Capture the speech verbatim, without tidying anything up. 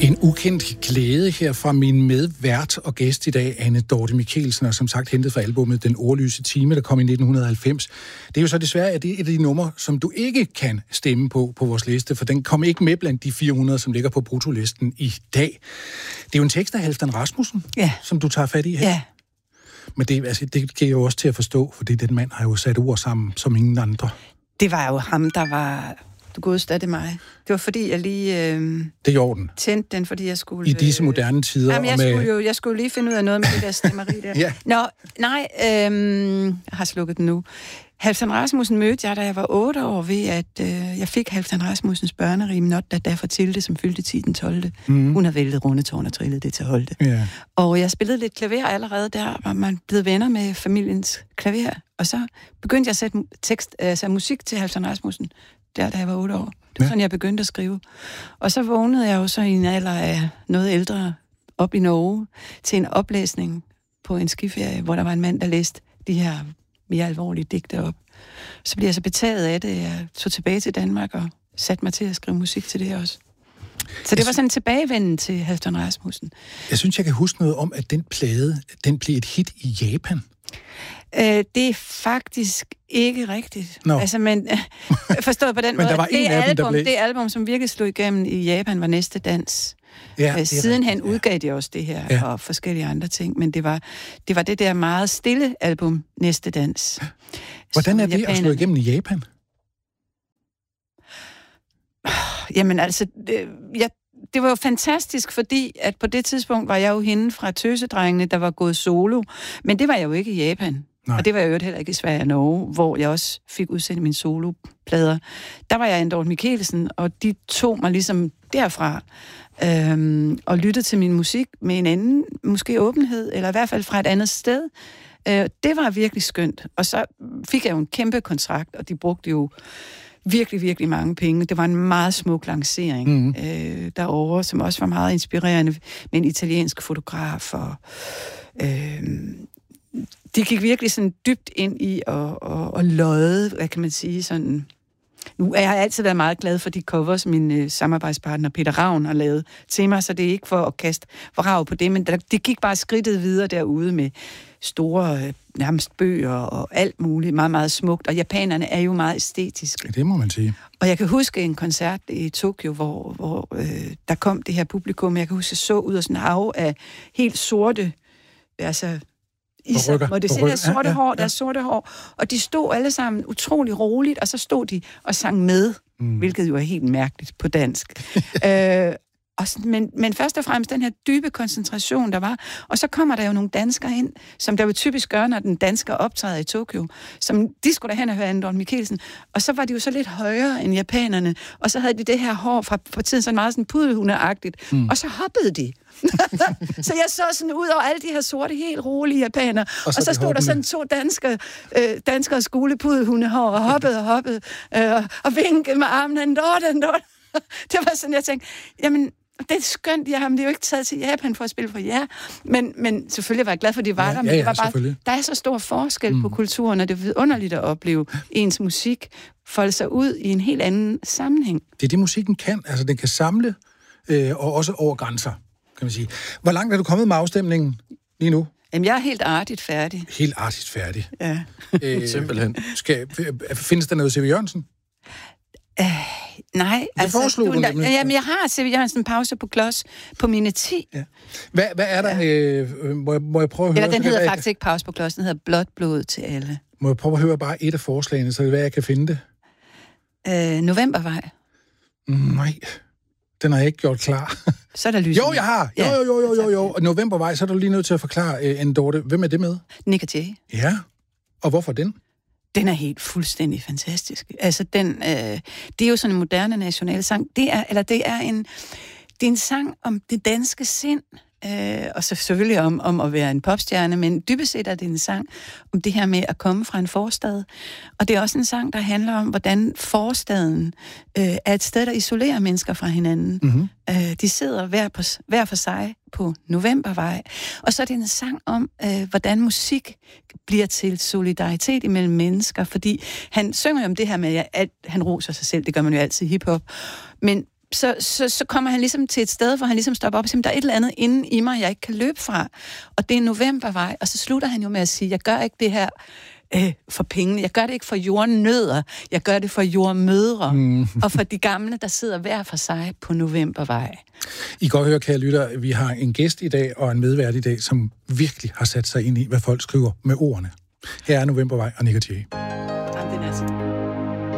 En ukendt glæde her fra min medvært og gæst i dag, Anne Dorthe Michelsen, og som sagt hentet fra albumet Den Ordløse Time, der kom i nitten halvfems. Det er jo så desværre, at det er et af de numre, som du ikke kan stemme på på vores liste, for den kom ikke med blandt de fire hundrede, som ligger på bruttolisten i dag. Det er jo en tekst af Halfdan Rasmussen, ja, som du tager fat i her. Ja. Men det, altså, det giver jo også til at forstå, fordi den mand har jo sat ord sammen som ingen andre. Det var jo ham, der var... Du godeste, er det mig. Det var fordi, jeg lige... Øh, det er i orden. Tændte den, fordi jeg skulle... I disse moderne tider. Jamen, jeg, med... skulle jo, jeg skulle lige finde ud af noget med det der stemmeri der. Ja. Nå, nej, øh, jeg har slukket den nu. Halfdan Rasmussen mødte jeg, da jeg var otte år, ved at øh, jeg fik Halfdan Rasmussens børnerim, Not Da Da for Tilde, som fyldte ti den tolvte Mm. Hun har væltet Rundetårn og trillet det til Holte. Yeah. Og jeg spillede lidt klaver allerede der, og man blev venner med familiens klaver. Og så begyndte jeg at sætte tekst, altså musik til Halfdan Rasmussen, der da jeg var otte år. Det var ja. sådan, jeg begyndte at skrive. Og så vågnede jeg jo så i en alder af noget ældre op i Norge til en oplæsning på en skiferie, hvor der var en mand, der læste de her mere alvorlige digte op. Så blev jeg så betaget af det. Jeg tog tilbage til Danmark og satte mig til at skrive musik til det også. Så det var sådan en tilbagevenden til Halfdan Rasmussen. Jeg synes, jeg kan huske noget om, at den plade, den blev et hit i Japan. Øh, det er faktisk ikke rigtigt. No. Altså, men forstået på den men måde, der var det, en af dem, album, der blev... det album, som virkelig slog igennem i Japan, var Næste Dans. Ja, øh, Sidenhen ja. udgav de også det her, ja. og forskellige andre ting, men det var, det var det der meget stille album, Næste Dans. Hvordan er det japanerne... at slå igennem i Japan? Jamen altså, det, jeg, det var jo fantastisk, fordi at på det tidspunkt var jeg jo hende fra Tøsedrengene, der var gået solo, men det var jeg jo ikke i Japan. Nej. Og det var jeg jo heller ikke i Sverige og Norge, hvor jeg også fik udsendt mine soloplader. Der var jeg Anne Dorthe Michelsen, og de tog mig ligesom derfra øhm, og lyttede til min musik med en anden, måske åbenhed, eller i hvert fald fra et andet sted. Øh, det var virkelig skønt. Og så fik jeg jo en kæmpe kontrakt, og de brugte jo virkelig, virkelig mange penge. Det var en meget smuk lancering mm. øh, derovre, som også var meget inspirerende med en italiensk fotograf. Og, øh, de gik virkelig sådan dybt ind i og, og, og løjede, hvad kan man sige, sådan... Nu er jeg altid været meget glad for de covers, min øh, samarbejdspartner Peter Ravn har lavet til mig, så det er ikke for at kaste vrag på det, men der, det gik bare skridtet videre derude med store, øh, nærmest bøger og alt muligt, meget, meget smukt. Og japanerne er jo meget æstetiske. Det må man sige. Og jeg kan huske en koncert i Tokyo, hvor, hvor øh, der kom det her publikum. Jeg kan huske, jeg så ud af sådan en hav af helt sorte, altså... Iser, hvor det ser der sorte ja, ja, hår, ja. der er sorte hår, og de stod alle sammen utrolig roligt, og så stod de og sang med, mm. hvilket jo er helt mærkeligt på dansk. øh, og, men, men først og fremmest den her dybe koncentration, der var, og så kommer der jo nogle danskere ind, som der jo typisk gør, når den dansker optræder i Tokyo, som de skulle da hen og høre Anne Dorthe Michelsen, og så var de jo så lidt højere end japanerne, og så havde de det her hår fra på tiden sådan meget sådan pudelhundeagtigt, mm. og så hoppede de. Så jeg så sådan ud over alle de her sorte, helt rolige japanere, og så, og så stod der sådan to danskere, øh, danskere skulepudelhundehår, og hoppede og hoppede, øh, og vinkede med armen, Anne Dorthe, Anne Dorthe. Det var sådan, jeg tænkte, jamen, det er skønt, ja, men det er jo ikke taget til Japan for at spille for jer. Men, men selvfølgelig var jeg glad for, at de var ja, der, men ja, ja, det var bare, der er så stor forskel mm. på kulturen, og det er vidunderligt at opleve ens musik folde sig ud i en helt anden sammenhæng. Det er det, musikken kan. Altså, den kan samle, øh, og også over grænser, kan man sige. Hvor langt er du kommet med afstemningen lige nu? Jamen, jeg er helt artigt færdig. Helt artigt færdig? Ja. øh, Simpelthen. Skal, findes der noget C V Jørgensen? Øh, nej, det altså... foreslog du, du jamen, jeg har C V Jørgensen pause på klods på mine ti. Ja. Hvad, hvad er der? Ja. Øh, må, jeg, må jeg prøve at høre... Eller den hedder jeg, faktisk ikke pause på klods, den hedder Blåt blod til alle. Må jeg prøve at høre bare et af forslagene, så det er, hvad jeg kan finde det? Øh, Novembervej. Mm, nej, den har jeg ikke gjort klar. Så er der lys. Jo, jeg har. Jo, jo, jo, jo, jo, jo. Og Novembervej, så er du lige nødt til at forklare, uh, Anne Dorthe, hvem er det med? Nick og Jay. Ja, og hvorfor den? Den er helt fuldstændig fantastisk. Altså, den, øh, det er jo sådan en moderne national sang. Det er, eller det er en, det er en sang om det danske sind, øh, og så selvfølgelig om, om at være en popstjerne, men dybest set er det en sang om det her med at komme fra en forstad. Og det er også en sang, der handler om, hvordan forstaden øh, er et sted, der isolerer mennesker fra hinanden. Mm-hmm. Øh, de sidder hver, på, hver for sig på Novembervej. Og så er det en sang om, øh, hvordan musik bliver til solidaritet imellem mennesker, fordi han synger jo om det her med, at han roser sig selv, det gør man jo altid i hiphop, men så, så, så kommer han ligesom til et sted, hvor han ligesom stopper op og siger, der er et eller andet inde i mig, jeg ikke kan løbe fra. Og det er Novembervej. Og så slutter han jo med at sige, jeg gør ikke det her øh, for pengene. Jeg gør det ikke for jordnødder. Jeg gør det for jordmødre. Mm. Og for de gamle, der sidder hver for sig på Novembervej. I kan godt høre, kære lytter, vi har en gæst i dag og en medvært i dag, som virkelig har sat sig ind i, hvad folk skriver med ordene. Her er Novembervej og Nik og Jay. Jamen, det er altså.